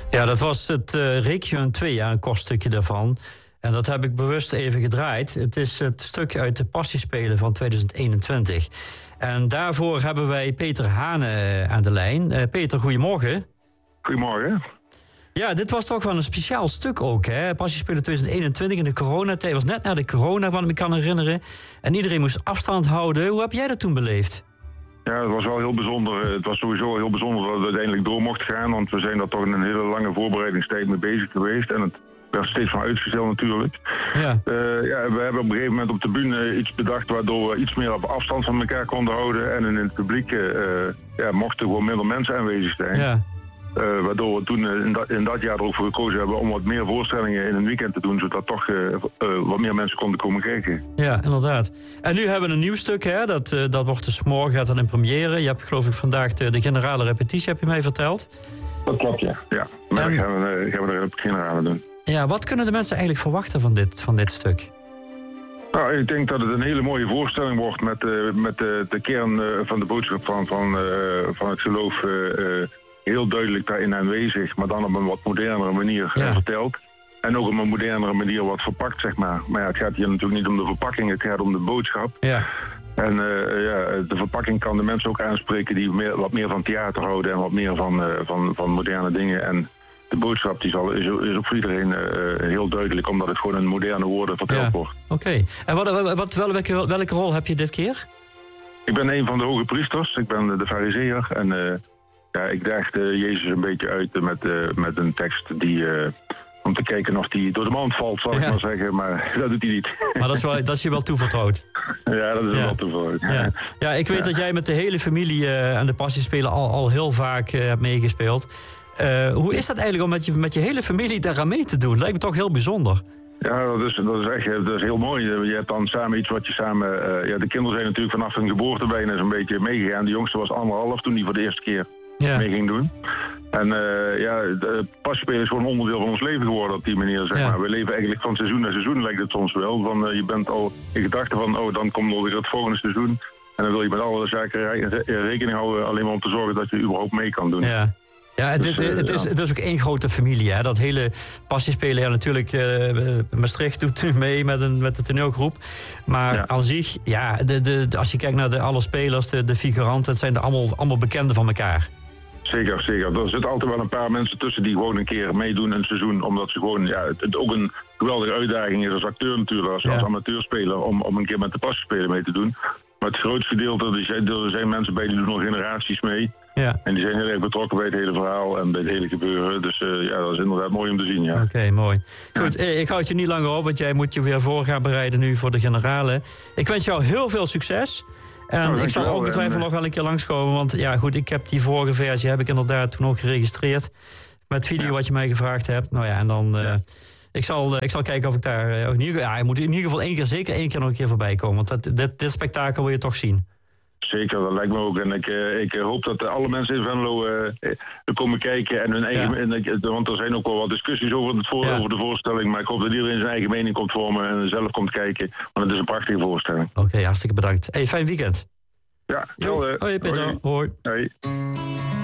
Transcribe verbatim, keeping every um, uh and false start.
Ja, dat was het uh, Requiem twee, ja, een kort stukje daarvan. En dat heb ik bewust even gedraaid. Het is het stuk uit de Passiespelen van tweeduizend eenentwintig. En daarvoor hebben wij Peter Hane aan de lijn. Uh, Peter, goedemorgen. Goedemorgen. Ja, dit was toch wel een speciaal stuk ook, hè? Passiespelen tweeduizend eenentwintig in de coronatijd. Het was net na de corona, wat ik me kan herinneren. En iedereen moest afstand houden. Hoe heb jij dat toen beleefd? Ja, het was wel heel bijzonder. Het was sowieso heel bijzonder dat we uiteindelijk door mochten gaan. Want we zijn daar toch een hele lange voorbereidingstijd mee bezig geweest. En het werd steeds van uitgesteld natuurlijk. Ja. Uh, ja, we hebben op een gegeven moment op de bühne iets bedacht waardoor we iets meer op afstand van elkaar konden houden. En in het publiek uh, ja, mochten gewoon minder mensen aanwezig zijn. Ja. Uh, waardoor we toen in dat, in dat jaar er ook voor gekozen hebben om wat meer voorstellingen in een weekend te doen, zodat toch uh, uh, wat meer mensen konden komen kijken. Ja, inderdaad. En nu hebben we een nieuw stuk, hè? Dat, uh, dat wordt dus morgen, gaat dan in première. Je hebt geloof ik vandaag de, de generale repetitie, heb je mij verteld. Dat klopt, ja. Ja, maar en... gaan, we, uh, gaan we er op het generale doen. Ja, wat kunnen de mensen eigenlijk verwachten van dit, van dit stuk? Nou, ik denk dat het een hele mooie voorstelling wordt met, uh, met uh, de kern uh, van de boodschap van, van, uh, van het geloof uh, uh, heel duidelijk daarin aanwezig, maar dan op een wat modernere manier ja. verteld. En ook op een modernere manier wat verpakt, zeg maar. Maar ja, het gaat hier natuurlijk niet om de verpakking, het gaat om de boodschap. Ja. En uh, ja, de verpakking kan de mensen ook aanspreken die meer, wat meer van theater houden en wat meer van, uh, van, van moderne dingen. En de boodschap die zal, is, is ook voor iedereen uh, heel duidelijk, omdat het gewoon in moderne woorden verteld ja. wordt. Oké. Okay. En wat, wat, welke, welke rol heb je dit keer? Ik ben een van de hoge priesters, ik ben de farizeeër en uh, ja, ik daagde uh, Jezus een beetje uit uh, met, uh, met een tekst die... Uh, om te kijken of die door de mand valt, zal ja. ik maar zeggen. Maar dat doet hij niet. Maar dat is, wel, dat is je wel toevertrouwd? Ja, dat is ja. wel toevertrouwd. Ja. ja, ik weet ja. dat jij met de hele familie uh, aan de Passiespelen al, al heel vaak uh, hebt meegespeeld. Uh, hoe is dat eigenlijk om met je, met je hele familie daaraan mee te doen? Lijkt me toch heel bijzonder. Ja, dat is, dat is echt dat is heel mooi. Je hebt dan samen iets wat je samen... Uh, ja, de kinderen zijn natuurlijk vanaf hun geboorte bijna zo'n beetje meegegaan. De jongste was anderhalf toen die voor de eerste keer ja. mee ging doen. En uh, ja, de Passiespelen is gewoon een onderdeel van ons leven geworden op die manier, zeg ja. maar. We leven eigenlijk van seizoen naar seizoen, lijkt het soms wel. Van, uh, je bent al in gedachten van, oh, dan komt er weer het volgende seizoen. En dan wil je met alle zaken rekening houden, alleen maar om te zorgen dat je überhaupt mee kan doen. Ja. Ja, het, dus, het, het, is, het is ook één grote familie, hè? Dat hele Passiespelen. Ja, natuurlijk, uh, Maastricht doet nu mee met, een, met de toneelgroep. Maar ja. aan zich, ja, de, de, de, als je kijkt naar de, alle spelers, de, de figuranten, het zijn er allemaal, allemaal bekenden van elkaar. Zeker, zeker. Er zitten altijd wel een paar mensen tussen die gewoon een keer meedoen in een seizoen. Omdat ze gewoon, ja, het, het ook een geweldige uitdaging is als acteur natuurlijk, als, ja. als amateurspeler, om, om een keer met de Passiespelen mee te doen. Maar het grootste gedeelte, er zijn, er zijn mensen bij die doen nog generaties mee. Ja. En die zijn heel erg betrokken bij het hele verhaal en bij het hele gebeuren. Dus uh, ja, dat is inderdaad mooi om te zien, ja. Oké, okay, mooi. Goed, ja. ik houd je niet langer op, want jij moet je weer voor gaan bereiden nu voor de generale. Ik wens jou heel veel succes. En nou, ik zal ongetwijfeld nog wel een keer langskomen, want ja goed, ik heb die vorige versie heb ik inderdaad toen ook geregistreerd. Met video ja. wat je mij gevraagd hebt. Nou ja, en dan... Uh, ja. Ik zal, ik zal kijken of ik daar... Uh, in ieder, ja, je moet in ieder geval één keer, zeker één keer nog een keer voorbij komen. Want dat, dit, dit spektakel wil je toch zien. Zeker, dat lijkt me ook. En ik, uh, ik hoop dat alle mensen in Venlo uh, er komen kijken. En hun eigen, ja. en, want er zijn ook wel wat discussies over, het voor, ja. over de voorstelling. Maar ik hoop dat iedereen zijn eigen mening komt vormen en zelf komt kijken. Want het is een prachtige voorstelling. Oké, okay, hartstikke bedankt. Hey, fijn weekend. Ja, jo. Hoi Peter. Hoi. Hoi.